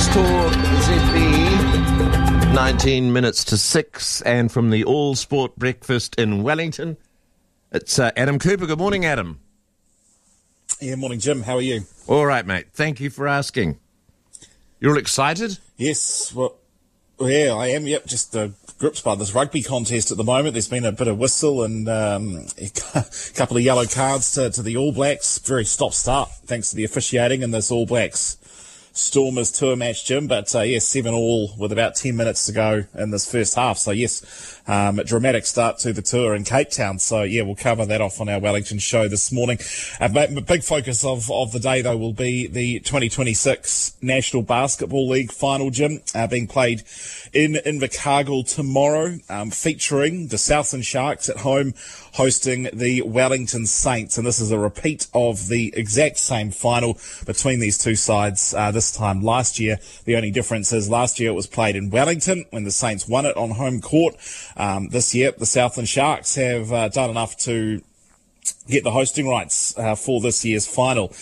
News Tour ZB, 19 minutes to 6, and from the All Sport Breakfast in Wellington, it's Adam Cooper. Good morning, Adam. Yeah, morning, Jim. How are you? All right, mate. Thank you for asking. You're all excited? Yes, well, yeah, I am. Yep, just grips by this rugby contest at the moment. There's been a bit of whistle and a couple of yellow cards to the All Blacks. Very stop-start, thanks to the officiating in this All Blacks Stormers tour match, Jim. But 7-all with about 10 minutes to go in this first half. So yes, a dramatic start to the tour in Cape Town. So yeah, we'll cover that off on our Wellington show this morning. A big focus of the day though will be the 2026 National Basketball League final, Jim, being played in Invercargill tomorrow, featuring the Southland Sharks at home hosting the Wellington Saints. And this is a repeat of the exact same final between these two sides this time last year. The only difference is last year it was played in Wellington when the Saints won it on home court. This year, the Southland Sharks have done enough to get the hosting rights for this year's final.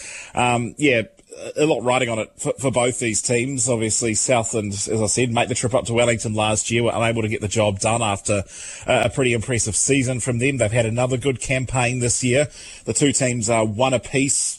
A lot riding on it for both these teams. Obviously, Southland, as I said, made the trip up to Wellington last year, were unable to get the job done after a pretty impressive season from them. They've had another good campaign this year. The two teams are one apiece.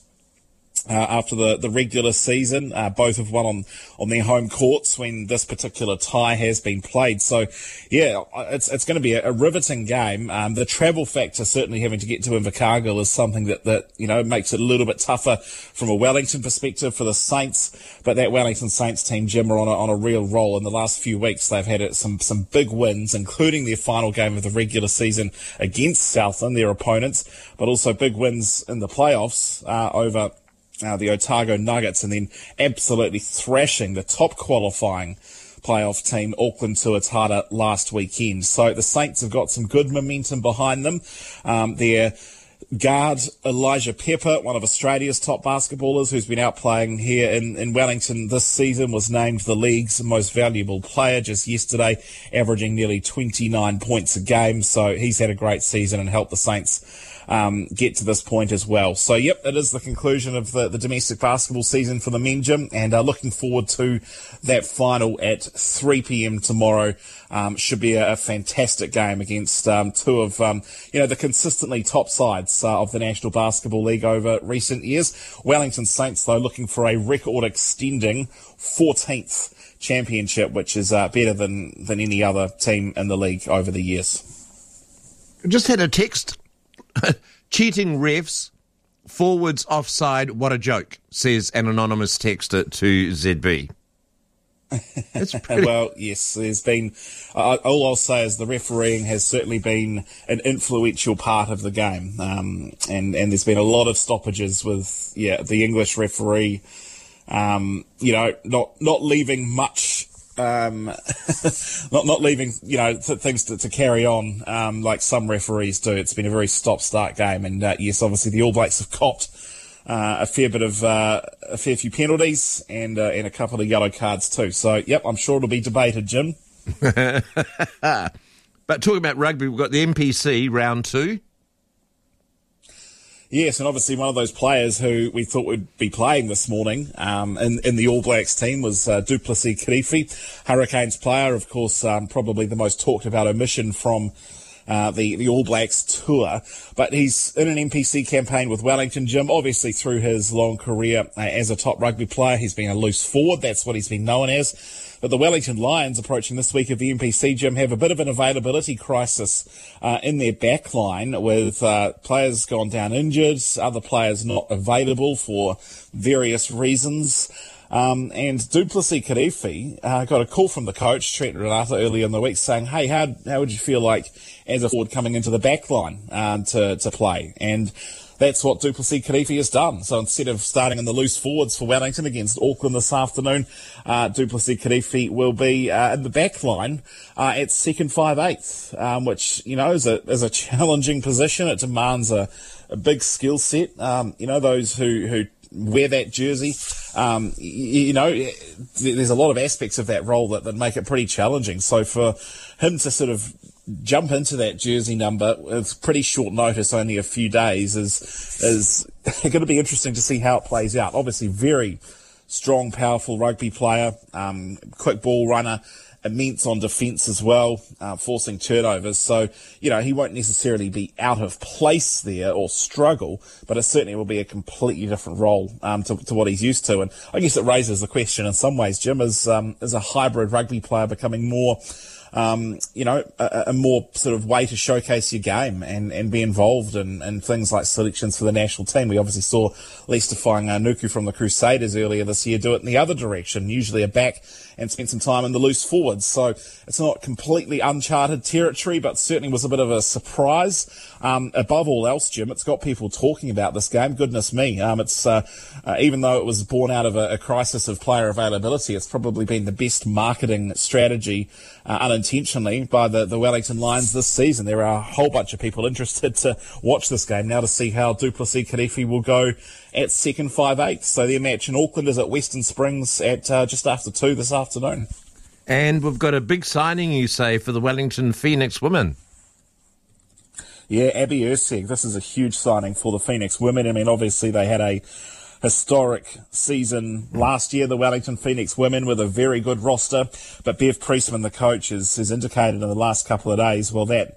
After the regular season, both have won on their home courts when this particular tie has been played. So, yeah, it's going to be a riveting game. The travel factor, certainly having to get to Invercargill, is something that makes it a little bit tougher from a Wellington perspective for the Saints. But that Wellington Saints team, Jim, are on a real roll. In the last few weeks, they've had some big wins, including their final game of the regular season against Southland, their opponents, but also big wins in the playoffs over the Otago Nuggets, and then absolutely thrashing the top qualifying playoff team, Auckland Tuatara, last weekend. So the Saints have got some good momentum behind them. Their guard, Elijah Pepper, one of Australia's top basketballers who's been out playing here in Wellington this season, was named the league's most valuable player just yesterday, averaging nearly 29 points a game. So he's had a great season and helped the Saints get to this point as well. So, yep, it is the conclusion of the domestic basketball season for the men, Jim, and looking forward to that final at 3 p.m. tomorrow. Should be a fantastic game against two of the consistently top sides of the National Basketball League over recent years. Wellington Saints, though, looking for a record-extending 14th championship, which is better than any other team in the league over the years. Just had a text. Cheating refs, forwards offside, what a joke, says an anonymous texter to ZB. That's pretty... Well, yes, there's been... all I'll say is the refereeing has certainly been an influential part of the game. And there's been a lot of stoppages with, the English referee, not leaving much... not leaving, things to carry on, like some referees do. It's been a very stop-start game, and yes, obviously the All Blacks have copped a fair few penalties and a couple of yellow cards too. So, yep, I'm sure it'll be debated, Jim. But talking about rugby, we've got the NPC round 2. Yes, and obviously one of those players who we thought would be playing this morning in the All Blacks team was du Plessis-Kirifi, Hurricanes player, of course, probably the most talked about omission from the All Blacks tour. But he's in an NPC campaign with Wellington, Jim. Obviously, through his long career as a top rugby player, he's been a loose forward. That's what he's been known as. But the Wellington Lions, approaching this week of the NPC, Jim, have a bit of an availability crisis in their back line, with players gone down injured, other players not available for various reasons. And du Plessis-Kirifi got a call from the coach, Trent Renata, earlier in the week saying, hey, how would you feel like as a forward coming into the back line to play? And that's what du Plessis-Kirifi has done. So instead of starting in the loose forwards for Wellington against Auckland this afternoon, du Plessis-Kirifi will be in the back line at second 5/8, which, is a challenging position. It demands a big skill set. Those who wear that jersey, there's a lot of aspects of that role that make it pretty challenging. So for him to sort of jump into that jersey number with pretty short notice, only a few days, is going to be interesting to see how it plays out. Obviously, very strong, powerful rugby player, quick ball runner, immense on defence as well, forcing turnovers. So, he won't necessarily be out of place there or struggle, but it certainly will be a completely different role to what he's used to. And I guess it raises the question in some ways, Jim, is a hybrid rugby player becoming more a more sort of way to showcase your game and be involved in things like selections for the national team. We obviously saw Leicester Nuku from the Crusaders earlier this year do it in the other direction, usually a back, and spend some time in the loose forwards. So it's not completely uncharted territory, but certainly was a bit of a surprise. Above all else, Jim, it's got people talking about this game. Goodness me. It's even though it was born out of a crisis of player availability, it's probably been the best marketing strategy unintentionally by the Wellington Lions this season. There are a whole bunch of people interested to watch this game now to see how Duplessis Kirifi will go at second 5/8. So their match in Auckland is at Western Springs at just after 2 this afternoon. And we've got a big signing, you say, for the Wellington Phoenix women. Yeah, Abby Erceg. This is a huge signing for the Phoenix women. I mean, obviously they had a historic season last year, the Wellington Phoenix women, with a very good roster. But Bev Priestman, the coach, has indicated in the last couple of days, well, that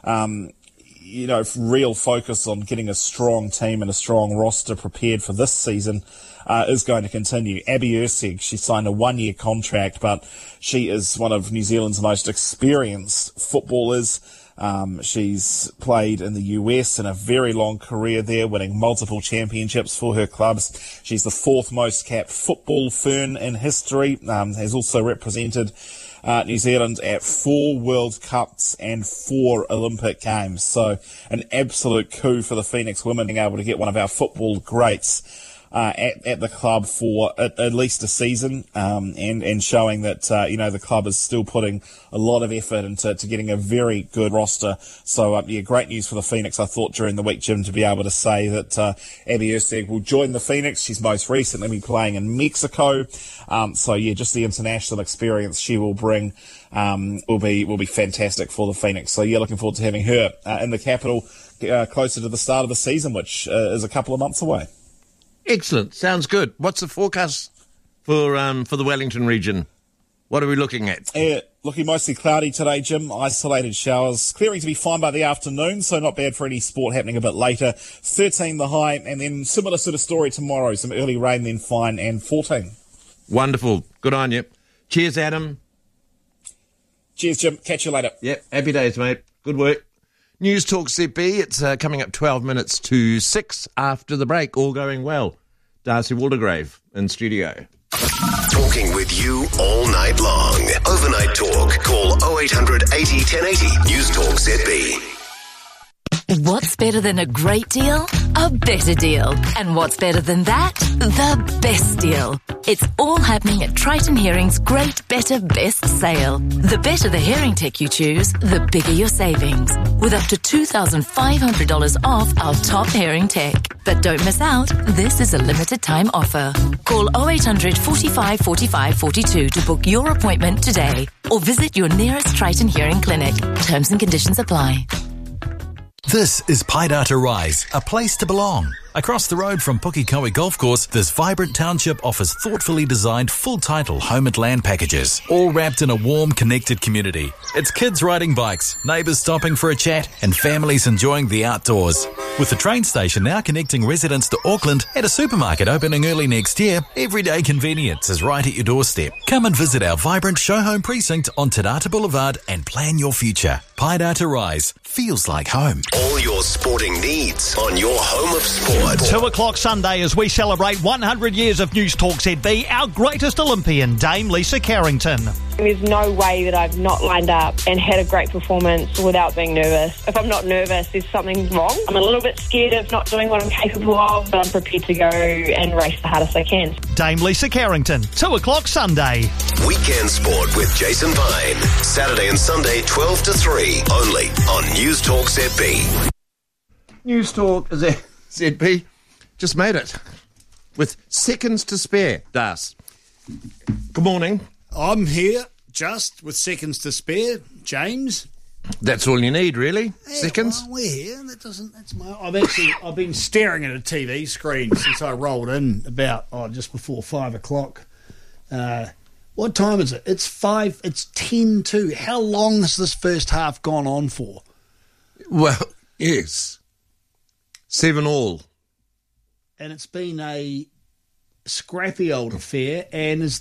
real focus on getting a strong team and a strong roster prepared for this season is going to continue. Abby Erceg, she signed a 1-year contract, but she is one of New Zealand's most experienced footballers. She's played in the US in a very long career there, winning multiple championships for her clubs. She's the 4th most capped football fern in history, has also represented New Zealand at 4 World Cups and 4 Olympic Games. So an absolute coup for the Phoenix women, being able to get one of our football greats at the club for at least a season, and showing that, the club is still putting a lot of effort into getting a very good roster. So, great news for the Phoenix, I thought, during the week, Jim, to be able to say that Abby Erceg will join the Phoenix. She's most recently been playing in Mexico. Just the international experience she will bring will be fantastic for the Phoenix. So, looking forward to having her in the capital closer to the start of the season, which is a couple of months away. Excellent. Sounds good. What's the forecast for the Wellington region? What are we looking at? Looking mostly cloudy today, Jim. Isolated showers. Clearing to be fine by the afternoon, so not bad for any sport happening a bit later. 13 the high, and then similar sort of story tomorrow. Some early rain, then fine, and 14. Wonderful. Good on you. Cheers, Adam. Cheers, Jim. Catch you later. Yep. Happy days, mate. Good work. News Talk ZB, it's coming up 12 minutes to 6 after the break. All going well. Darcy Waldegrave in studio. Talking with you all night long. Overnight talk. Call 0800 80 1080. News Talk ZB. What's better than a great deal? A better deal. And what's better than that? The best deal. It's all happening at Triton Hearing's Great Better Best sale. The better the hearing tech you choose, the bigger your savings. With up to $2,500 off our top hearing tech. But don't miss out, this is a limited time offer. Call 0800 45 45 42 to book your appointment today. Or visit your nearest Triton Hearing clinic. Terms and conditions apply. This is Paidata Rise, a place to belong. Across the road from Pukekohe Golf Course, this vibrant township offers thoughtfully designed full-title home and land packages, all wrapped in a warm, connected community. It's kids riding bikes, neighbours stopping for a chat, and families enjoying the outdoors. With the train station now connecting residents to Auckland and a supermarket opening early next year, everyday convenience is right at your doorstep. Come and visit our vibrant show home precinct on Te Rata Boulevard and plan your future. Paidata Rise feels like home. All your sporting needs on your home of sport. 2 o'clock Sunday as we celebrate 100 years of News Talk ZB, our greatest Olympian, Dame Lisa Carrington. There's no way that I've not lined up and had a great performance without being nervous. If I'm not nervous, there's something wrong. I'm a little bit scared of not doing what I'm capable of, but I'm prepared to go and race the hardest I can. Dame Lisa Carrington, 2 o'clock Sunday. Weekend Sport with Jason Vine. Saturday and Sunday, 12 to 3, only on News Talk ZB. News Talk ZB just made it with seconds to spare. Das. Good morning. I'm here just with seconds to spare. James, That's all you need, really. Seconds. Well, we're here. I've been staring at a TV screen since I rolled in about just before 5 o'clock. What time is it? It's 10 to. How long has this first half gone on for? Well, yes. 7-all. And it's been a scrappy old affair. And is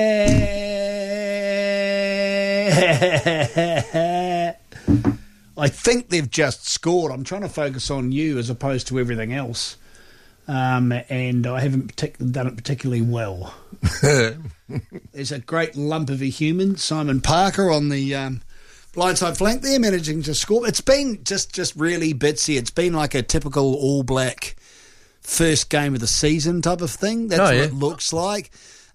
there... I think they've just scored. I'm trying to focus on you as opposed to everything else. And I haven't done it particularly well. There's a great lump of a human, Simon Parker, on the blindside flank there, managing to score. It's been just really bitsy. It's been like a typical All Black first game of the season type of thing. That's what it looks like.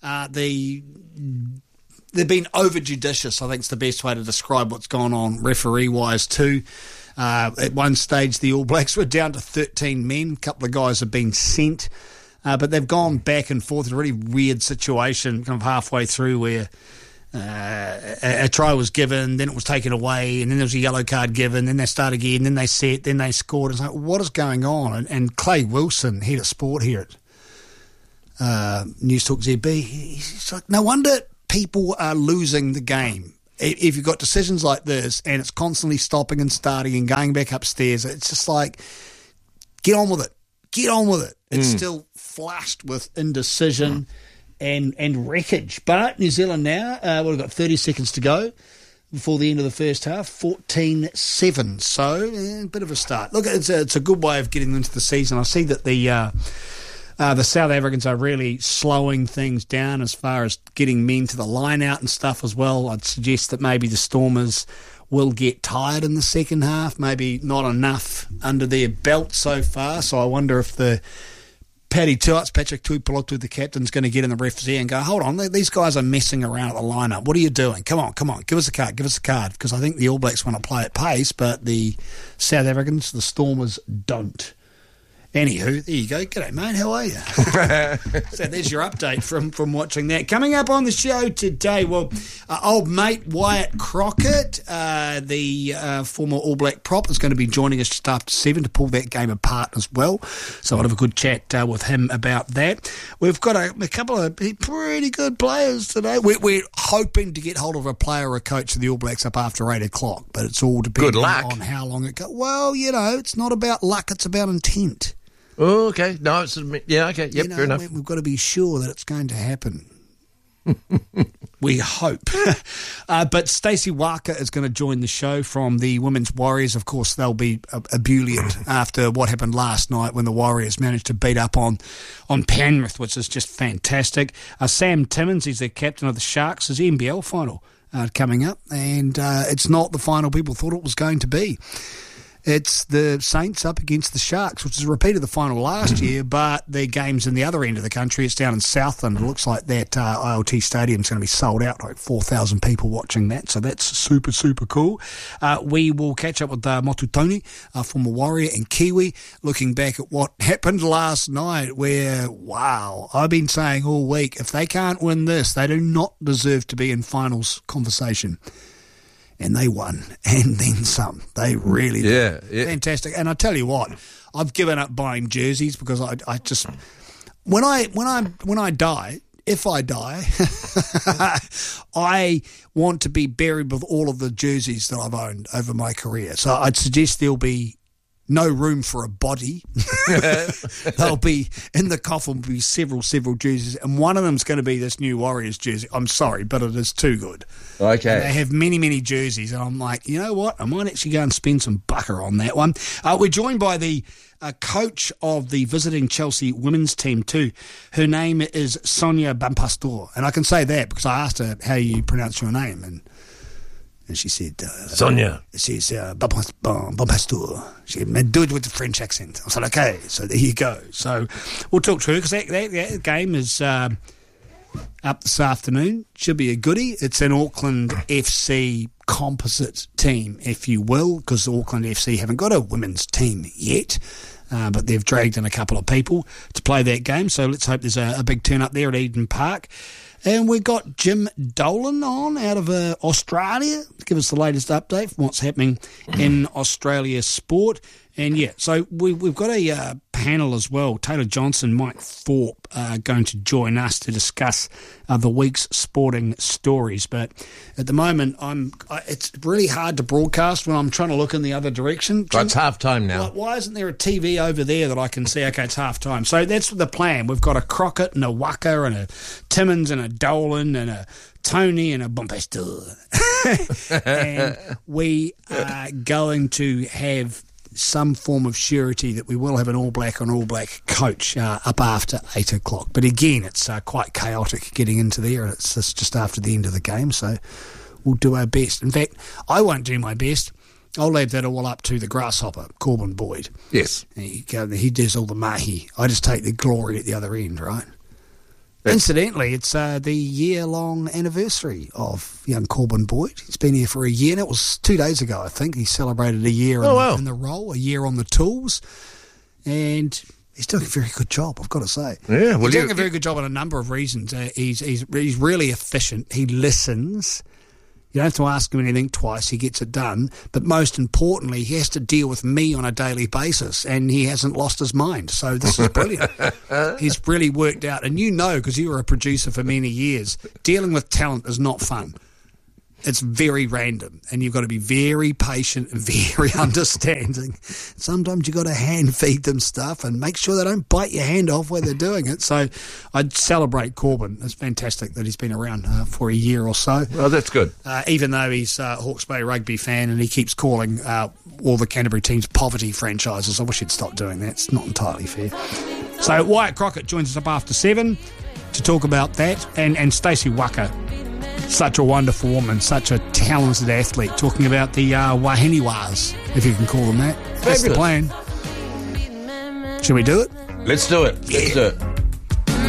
They've been over-judicious, I think is the best way to describe what's gone on referee-wise too. At one stage, the All Blacks were down to 13 men. A couple of guys have been sent. But they've gone back and forth in a really weird situation kind of halfway through where a try was given, then it was taken away, and then there was a yellow card given, then they start again, then they set, then they scored. It's like, what is going on? And Clay Wilson, head of sport here at News Talk ZB, he's like, no wonder people are losing the game. If you've got decisions like this and it's constantly stopping and starting and going back upstairs, it's just like, get on with it. Get on with it. It's still flushed with indecision and wreckage. But New Zealand now, we've got 30 seconds to go before the end of the first half, 14-7. So, a bit of a start. Look, it's a good way of getting into the season. I see that the South Africans are really slowing things down as far as getting men to the line out and stuff as well. I'd suggest that maybe the Stormers will get tired in the second half, maybe not enough under their belt so far. So I wonder if the Patrick Tuipulotu, the captain's going to get in the ref's ear and go, hold on, these guys are messing around at the lineup. What are you doing? Come on, give us a card. Because I think the All Blacks want to play at pace, but the South Africans, the Stormers, don't. Anywho, there you go. G'day, mate. How are you? So there's your update from watching that. Coming up on the show today, well, old mate Wyatt Crockett, the former All Black prop, is going to be joining us just after 7 to pull that game apart as well. So I'll have a good chat with him about that. We've got a couple of pretty good players today. We're hoping to get hold of a player or a coach of the All Blacks up after 8 o'clock, but it's all depending on how long it goes. Well, it's not about luck, it's about intent. Oh, okay. No, okay. Yep, fair enough. We've got to be sure that it's going to happen. We hope. But Stacey Waka is going to join the show from the Women's Warriors. Of course, they'll be ebullient after what happened last night when the Warriors managed to beat up on Penrith, which is just fantastic. Sam Timmins, he's the captain of the Sharks, his NBL final coming up, and it's not the final people thought it was going to be. It's the Saints up against the Sharks, which is a repeat of the final last year, but their game's in the other end of the country. It's down in Southland. It looks like that ILT Stadium's going to be sold out, like 4,000 people watching that, so that's super, super cool. We will catch up with Motu Tony, former Warrior and Kiwi, looking back at what happened last night where, wow, I've been saying all week, if they can't win this, they do not deserve to be in finals conversation. And they won, and then some. They really did. Yeah. Fantastic. And I tell you what, I've given up buying jerseys because I just when I die, if I die, I want to be buried with all of the jerseys that I've owned over my career. So I'd suggest there'll be no room for a body. They'll be in the coffin, will be several jerseys, and one of them's going to be this new Warriors jersey. I'm sorry, but it is too good. Okay. And they have many jerseys, and I'm like, you know what? I might actually go and spend some bucker on that one. We're joined by the coach of the visiting Chelsea women's team too. Her name is Sonia Bampastor, and I can say that because I asked her how you pronounce your name, and she said, Sonia. She said, Bampastor. She said, do it with the French accent. I said, okay, so there you go. So we'll talk to her because that game is up this afternoon. Should be a goodie. It's an Auckland FC composite team, if you will, because Auckland FC haven't got a women's team yet. but they've dragged in a couple of people to play that game. So let's hope there's a big turn up there at Eden Park. And we've got Jim Dolan on out of Australia to give us the latest update from what's happening in Australia sport. And yeah, so we've got a panel as well. Taylor Johnson, Mike Thorpe are going to join us to discuss the week's sporting stories. But at the moment, it's really hard to broadcast when I'm trying to look in the other direction. But it's half time now. Why isn't there a TV over there that I can see? Okay, it's half time. So that's the plan. We've got a Crockett and a Waka and a Timmins and a Dolan and a Tony and a Bombastor. And we are going to have some form of surety that we will have an All Black coach up after 8 o'clock. But again, it's quite chaotic getting into there, and it's just after the end of the game, so we'll do our best. In fact, I won't do my best. I'll leave that all up to the grasshopper, Corbin Boyd. Yes. He does all the mahi. I just take the glory at the other end, right? Incidentally, it's the year-long anniversary of young Corbin Boyd. He's been here for a year, and it was 2 days ago, I think. He celebrated a year in the role, a year on the tools, and he's doing a very good job, I've got to say. Yeah, well, he's doing a very good job on a number of reasons. He's really efficient. He listens. You don't have to ask him anything twice. He gets it done. But most importantly, he has to deal with me on a daily basis, and he hasn't lost his mind. So this is brilliant. He's really worked out. And you know, because you were a producer for many years, dealing with talent is not fun. It's very random, and you've got to be very patient and very understanding. Sometimes you've got to hand feed them stuff and make sure they don't bite your hand off while they're doing it. So I'd celebrate Corbin. It's fantastic that he's been around for a year or so. Well, that's good. Even though he's a Hawke's Bay rugby fan and he keeps calling all the Canterbury teams poverty franchises. I wish he'd stop doing that. It's not entirely fair. So Wyatt Crockett joins us up after 7 to talk about that, and Stacey Waka. Such a wonderful woman, such a talented athlete, talking about the Wahiniwas, if you can call them that. That's the plan. Should we do it? Let's do it. Yeah. Let's do it.